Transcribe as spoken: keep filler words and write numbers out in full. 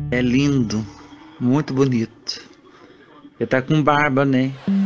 É lindo, muito bonito. Ele tá com barba, né?